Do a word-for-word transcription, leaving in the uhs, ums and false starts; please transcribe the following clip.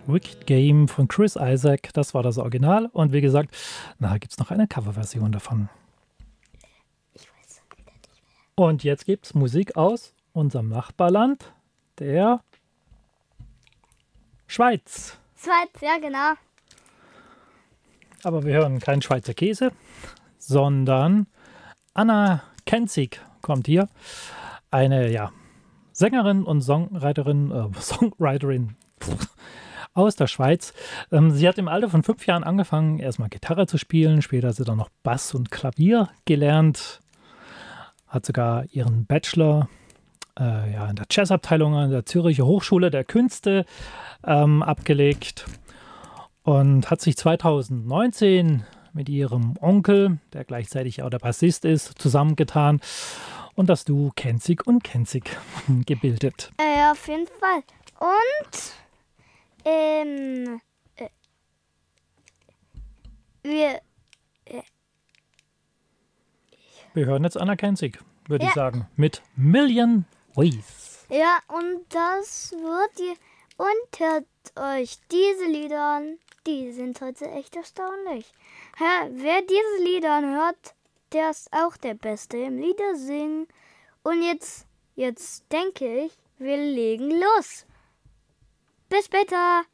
Wicked Game von Chris Isaak, das war das Original. Und wie gesagt, nachher gibt es noch eine Coverversion davon. Ich weiß wieder nicht mehr. Und jetzt gibt es Musik aus unserem Nachbarland, der Schweiz. Schweiz, ja genau. Aber wir hören keinen Schweizer Käse, sondern Anna Kenzig kommt hier. Eine, ja, Sängerin und Songwriterin, äh, Songwriterin aus der Schweiz. Ähm, sie hat im Alter von fünf Jahren angefangen, erstmal Gitarre zu spielen. Später hat sie dann noch Bass und Klavier gelernt. Hat sogar ihren Bachelor äh, ja, in der Jazzabteilung an der Zürcher Hochschule der Künste ähm, abgelegt. Und hat sich zweitausendneunzehn mit ihrem Onkel, der gleichzeitig auch der Bassist ist, zusammengetan und das Duo Kenzig und Kenzig gebildet. Äh, auf jeden Fall. Und ähm, äh, wir, Wir hören jetzt Anna Kenzig, würde Ja. ich sagen, mit Million Ways. ja, und das wird ihr, und hört euch diese Lieder an, die sind heute echt erstaunlich. Ja, wer diese Lieder anhört, der ist auch der Beste im Lieder singen. Und jetzt, jetzt denke ich, wir legen los. Bis später.